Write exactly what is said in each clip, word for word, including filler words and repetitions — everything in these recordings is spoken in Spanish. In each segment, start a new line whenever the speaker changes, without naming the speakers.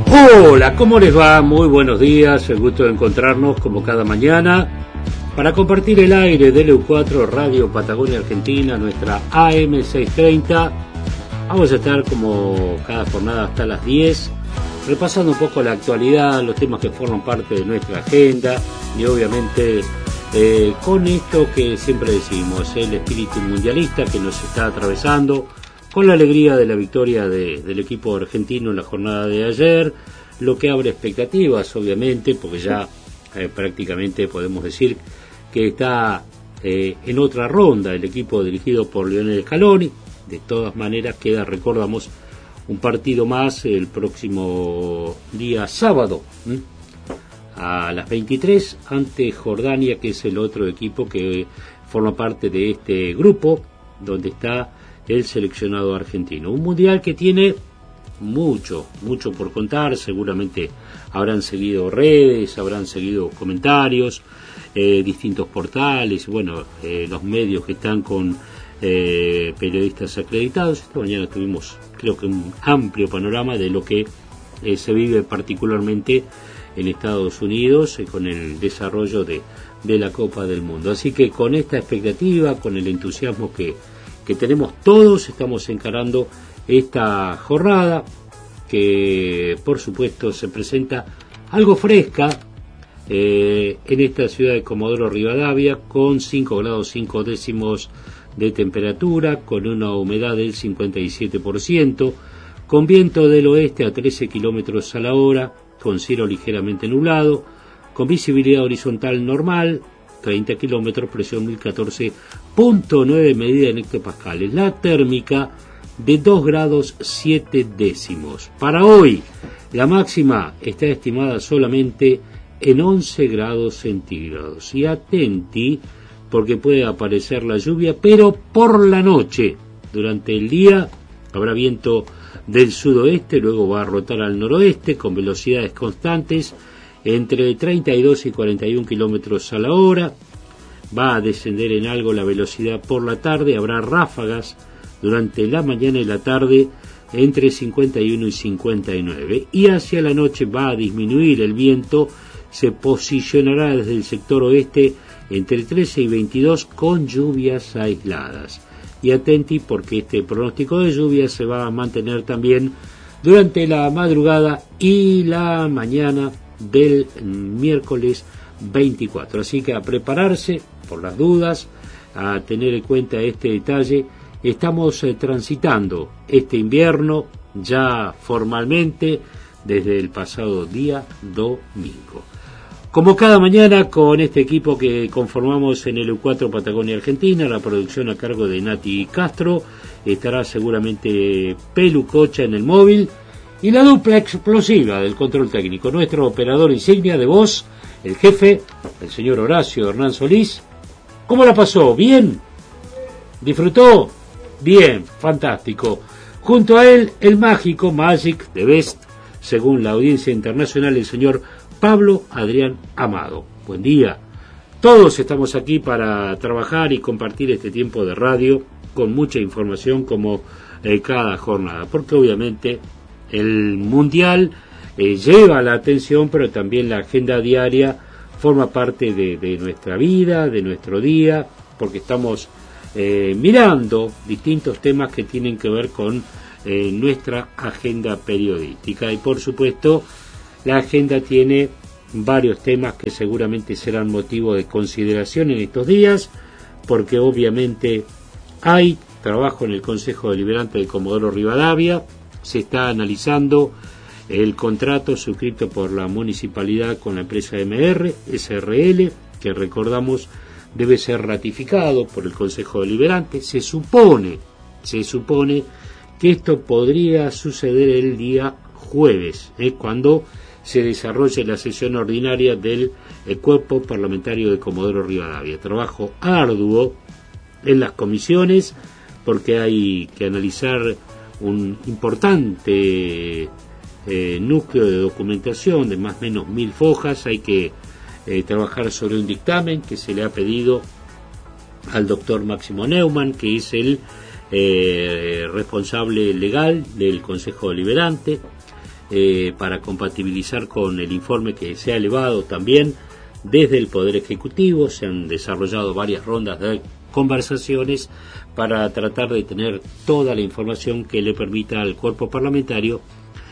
Hola, ¿cómo les va? Muy buenos días, el gusto de encontrarnos como cada mañana para compartir el aire de L U cuatro Radio Patagonia Argentina, nuestra A M seiscientos treinta. Vamos a estar como cada jornada hasta las diez, repasando un poco la actualidad, los temas que forman parte de nuestra agenda y obviamente eh, con esto que siempre decimos, el espíritu mundialista que nos está atravesando, con la alegría de la victoria de, del equipo argentino en la jornada de ayer, lo que abre expectativas, obviamente, porque ya eh, prácticamente podemos decir que está eh, en otra ronda el equipo dirigido por Lionel Scaloni. De todas maneras, queda, recordamos, un partido más el próximo día sábado, ¿m? a las veintitrés, ante Jordania, que es el otro equipo que forma parte de este grupo, donde está el seleccionado argentino. Un mundial que tiene mucho, mucho por contar. Seguramente habrán seguido redes, habrán seguido comentarios, eh, distintos portales, bueno, eh, los medios que están con eh, periodistas acreditados. Esta mañana tuvimos, creo que, un amplio panorama de lo que eh, se vive particularmente en Estados Unidos eh, con el desarrollo de, de la Copa del Mundo. Así que con esta expectativa, con el entusiasmo que que tenemos todos, estamos encarando esta jornada que por supuesto se presenta algo fresca eh, en esta ciudad de Comodoro Rivadavia, con cinco grados cinco décimos de temperatura, con una humedad del cincuenta y siete por ciento, con viento del oeste a trece kilómetros a la hora, con cielo ligeramente nublado, con visibilidad horizontal normal, treinta kilómetros, presión mil catorce punto nueve medida en hectopascales, la térmica de dos grados siete décimos. Para hoy, la máxima está estimada solamente en once grados centígrados. Y atenti, porque puede aparecer la lluvia, pero por la noche. Durante el día habrá viento del sudoeste, luego va a rotar al noroeste con velocidades constantes, entre treinta y dos y cuarenta y un kilómetros a la hora. Va a descender en algo la velocidad por la tarde, habrá ráfagas durante la mañana y la tarde entre cincuenta y uno y cincuenta y nueve, y hacia la noche va a disminuir el viento, se posicionará desde el sector oeste entre trece y veintidós con lluvias aisladas. Y atenti, porque este pronóstico de lluvia se va a mantener también durante la madrugada y la mañana del miércoles veinticuatro. Así que a prepararse por las dudas, a tener en cuenta este detalle. Estamos eh, transitando este invierno ya formalmente desde el pasado día domingo. Como cada mañana, con este equipo que conformamos en el L U cuatro Patagonia Argentina, la producción a cargo de Nati Castro, estará seguramente Pelu Cocha en el móvil, y la dupla explosiva del control técnico, nuestro operador insignia de voz, el jefe, el señor Horacio Hernán Solís. ¿Cómo la pasó? ¿Bien? ¿Disfrutó? Bien, fantástico. Junto a él, el mágico, Magic, the best, según la audiencia internacional, el señor Pablo Adrián Amado. Buen día. Todos estamos aquí para trabajar y compartir este tiempo de radio con mucha información como eh, cada jornada, porque obviamente el mundial eh, lleva la atención, pero también la agenda diaria forma parte de, de nuestra vida, de nuestro día, porque estamos eh, mirando distintos temas que tienen que ver con eh, nuestra agenda periodística. Y por supuesto, la agenda tiene varios temas que seguramente serán motivo de consideración en estos días, porque obviamente hay trabajo en el Consejo Deliberante de Comodoro Rivadavia. Se está analizando el contrato suscrito por la municipalidad con la empresa M R, S R L, que recordamos debe ser ratificado por el Consejo Deliberante. Se supone, se supone que esto podría suceder el día jueves, ¿eh? cuando se desarrolle la sesión ordinaria del eh, cuerpo parlamentario de Comodoro Rivadavia. Trabajo arduo en las comisiones, porque hay que analizar un importante eh, núcleo de documentación de más o menos mil fojas. Hay que eh, trabajar sobre un dictamen que se le ha pedido al doctor Máximo Neumann, que es el eh, responsable legal del Consejo Deliberante. eh, para compatibilizar con el informe que se ha elevado también desde el Poder Ejecutivo. Se han desarrollado varias rondas de conversaciones para tratar de tener toda la información que le permita al cuerpo parlamentario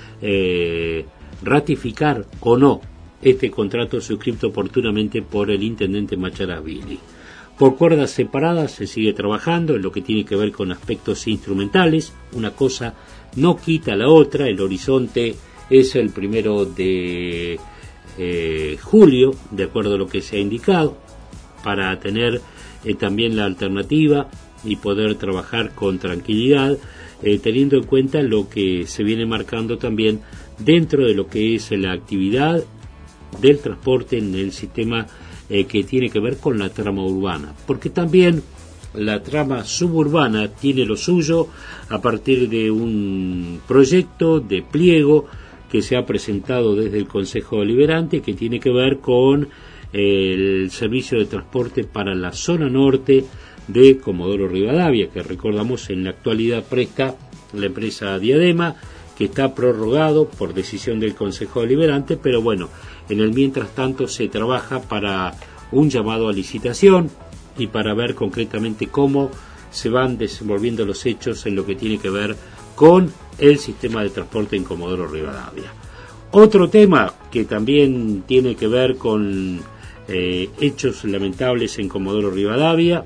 eh, ratificar o no este contrato suscrito oportunamente por el intendente Macharashvili. Por cuerdas separadas se sigue trabajando en lo que tiene que ver con aspectos instrumentales. Una cosa no quita la otra. El horizonte es el primero de eh, julio, de acuerdo a lo que se ha indicado, para tener eh, también la alternativa y poder trabajar con tranquilidad, eh, teniendo en cuenta lo que se viene marcando también dentro de lo que es la actividad del transporte en el sistema eh, que tiene que ver con la trama urbana, porque también la trama suburbana tiene lo suyo a partir de un proyecto de pliego que se ha presentado desde el Consejo Deliberante, que tiene que ver con eh, el servicio de transporte para la zona norte de Comodoro Rivadavia, que recordamos en la actualidad presta la empresa Diadema, que está prorrogado por decisión del Consejo Deliberante, pero bueno, en el mientras tanto se trabaja para un llamado a licitación y para ver concretamente cómo se van desenvolviendo los hechos en lo que tiene que ver con el sistema de transporte en Comodoro Rivadavia. Otro tema que también tiene que ver con eh, hechos lamentables en Comodoro Rivadavia,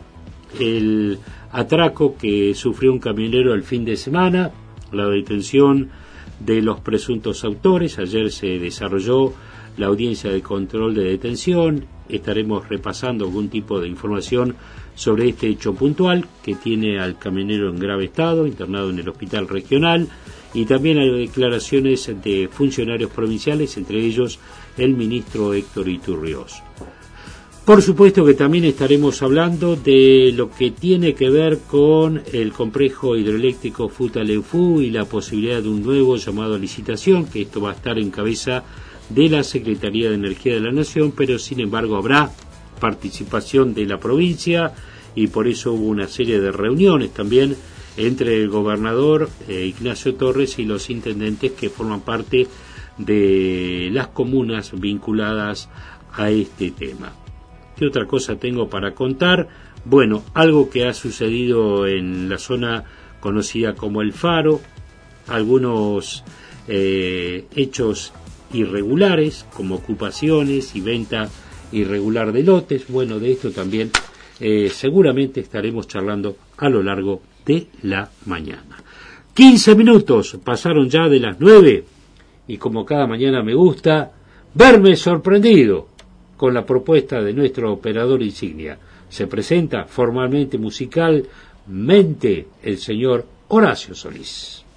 el atraco que sufrió un camionero el fin de semana, la detención de los presuntos autores. Ayer se desarrolló la audiencia de control de detención. Estaremos repasando algún tipo de información sobre este hecho puntual que tiene al camionero en grave estado, internado en el hospital regional, y también hay declaraciones de funcionarios provinciales, entre ellos el ministro Héctor Iturrioz. Por supuesto que también estaremos hablando de lo que tiene que ver con el complejo hidroeléctrico Futaleufú y la posibilidad de un nuevo llamado a licitación, que esto va a estar en cabeza de la Secretaría de Energía de la Nación, pero sin embargo habrá participación de la provincia y por eso hubo una serie de reuniones también entre el gobernador eh, Ignacio Torres y los intendentes que forman parte de las comunas vinculadas a este tema. ¿Qué otra cosa tengo para contar? Bueno, algo que ha sucedido en la zona conocida como El Faro, algunos eh, hechos irregulares como ocupaciones y venta irregular de lotes. Bueno, de esto también eh, seguramente estaremos charlando a lo largo de la mañana. quince minutos pasaron ya de las nueve y como cada mañana me gusta verme sorprendido con la propuesta de nuestro operador insignia. Se presenta formalmente musicalmente el señor Horacio Solís.